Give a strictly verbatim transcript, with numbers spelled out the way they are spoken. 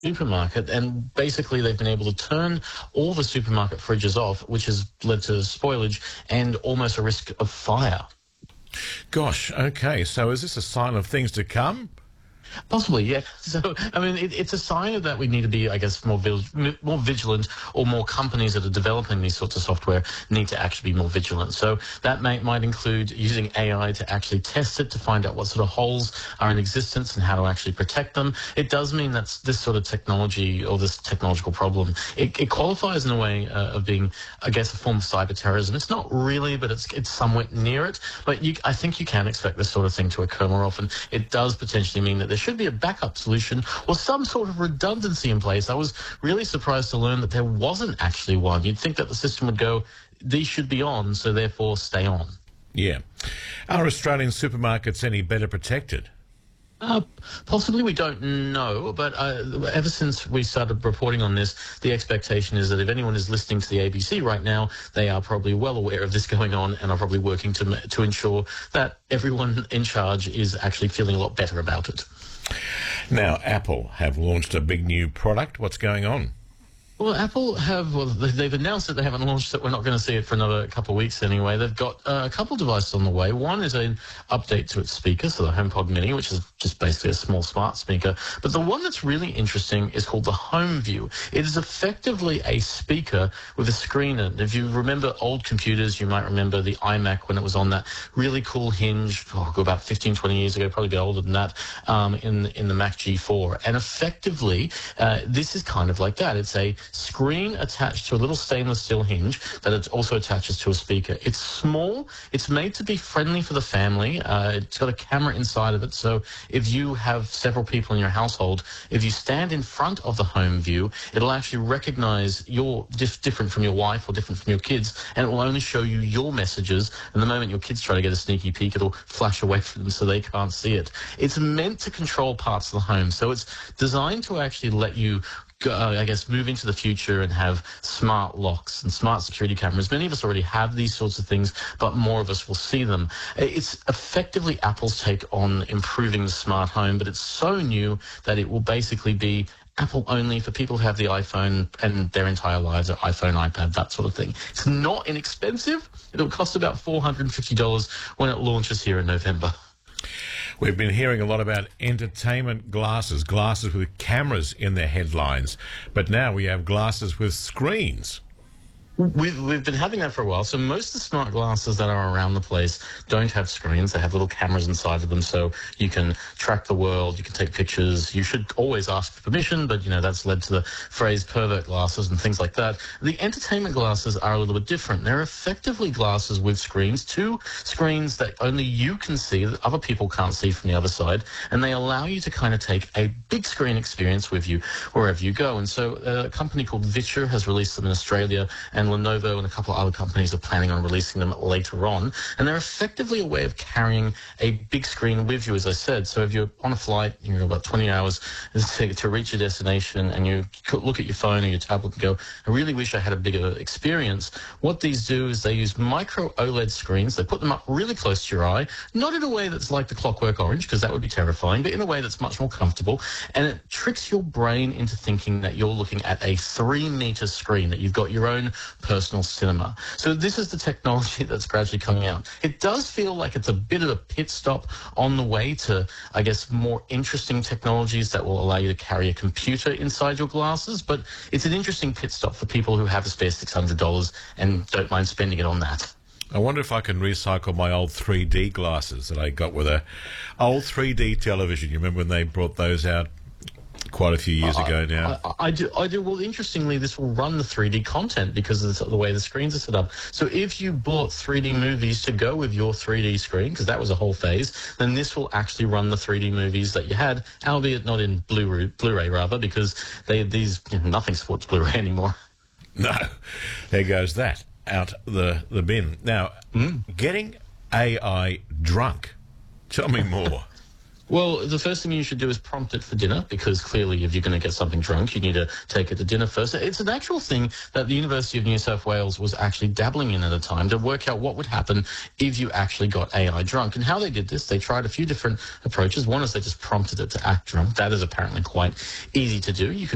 supermarket, and basically they've been able to turn all the supermarket fridges off, which has led to spoilage and almost a risk of fire. Gosh, okay, so is this a sign of things to come? Possibly, yeah. So, I mean, it, it's a sign of that we need to be, I guess, more vil- more vigilant, or more companies that are developing these sorts of software need to actually be more vigilant. So that may, might include using A I to actually test it, to find out what sort of holes are in existence and how to actually protect them. It does mean that this sort of technology, or this technological problem, it, it qualifies in a way uh, of being, I guess, a form of cyber terrorism. It's not really, but it's it's somewhat near it. But you, I think you can expect this sort of thing to occur more often. It does potentially mean that there should be a backup solution or some sort of redundancy in place. I was really surprised to learn that there wasn't actually one. You'd think that the system would go, these should be on, so therefore stay on. Yeah. Are Australian supermarkets any better protected? Uh, possibly, we don't know, but uh, ever since we started reporting on this, the expectation is that if anyone is listening to the A B C right now, they are probably well aware of this going on and are probably working to to ensure that everyone in charge is actually feeling a lot better about it. Now, Apple have launched a big new product. What's going on? Well, Apple have, well, they've announced that they haven't launched it. We're not going to see it for another couple of weeks anyway. They've got uh, a couple of devices on the way. One is an update to its speaker, so the HomePod Mini, which is just basically a small smart speaker. But the one that's really interesting is called the HomeView. It is effectively a speaker with a screen in it. If you remember old computers, you might remember the iMac when it was on that really cool hinge, oh, go about fifteen, twenty years ago, probably a bit older than that, um, in, in the Mac G four. And effectively, uh, this is kind of like that. It's a screen attached to a little stainless steel hinge that it also attaches to a speaker. It's small. It's made to be friendly for the family. Uh, it's got a camera inside of it, so if you have several people in your household, if you stand in front of the HomeView, it'll actually recognize you're dif- different from your wife or different from your kids, and it will only show you your messages. And the moment your kids try to get a sneaky peek, it'll flash away from them so they can't see it. It's meant to control parts of the home, so it's designed to actually let you Uh, I guess, move into the future and have smart locks and smart security cameras. Many of us already have these sorts of things, but more of us will see them. It's effectively Apple's take on improving the smart home, but it's so new that it will basically be Apple only for people who have the iPhone and their entire lives are iPhone, iPad, that sort of thing. It's not inexpensive. It'll cost about four hundred fifty dollars when it launches here in November. We've been hearing a lot about entertainment glasses, glasses with cameras in their headlines, but now we have glasses with screens. We've, we've been having that for a while. So most of the smart glasses that are around the place don't have screens. They have little cameras inside of them, so you can track the world, you can take pictures. You should always ask for permission, but, you know, that's led to the phrase pervert glasses and things like that. The entertainment glasses are a little bit different. They're effectively glasses with screens, two screens that only you can see, that other people can't see from the other side, and they allow you to kind of take a big screen experience with you wherever you go. And so uh, a company called Viture has released them in Australia, and Lenovo and a couple of other companies are planning on releasing them later on. And they're effectively a way of carrying a big screen with you, as I said. So if you're on a flight, you've got about twenty hours to, to reach your destination, and you look at your phone or your tablet and go, I really wish I had a bigger experience. What these do is they use micro OLED screens. They put them up really close to your eye, not in a way that's like the Clockwork Orange, because that would be terrifying, but in a way that's much more comfortable. And it tricks your brain into thinking that you're looking at a three-meter screen, that you've got your own personal cinema. So this is the technology that's gradually coming out. It does feel like it's a bit of a pit stop on the way to, I guess, more interesting technologies that will allow you to carry a computer inside your glasses, but it's an interesting pit stop for people who have a spare six hundred dollars and don't mind spending it on that. I wonder if I can recycle my old three D glasses that I got with a old three D television. You remember when they brought those out quite a few years uh, ago now? I, I do. I do. Well, interestingly, this will run the three D content because of the, the way the screens are set up. So if you bought three D movies to go with your three D screen, because that was a whole phase, then this will actually run the three D movies that you had, albeit not in Blu-ray, Blu-ray rather, because they these you know, nothing supports Blu-ray anymore. No, there goes that out the the bin. Now, mm. getting A I drunk. Tell me more. Well, the first thing you should do is prompt it for dinner, because clearly if you're going to get something drunk, you need to take it to dinner first. It's an actual thing that the University of New South Wales was actually dabbling in at a time to work out what would happen if you actually got A I drunk. And how they did this, they tried a few different approaches. One is they just prompted it to act drunk. That is apparently quite easy to do. You can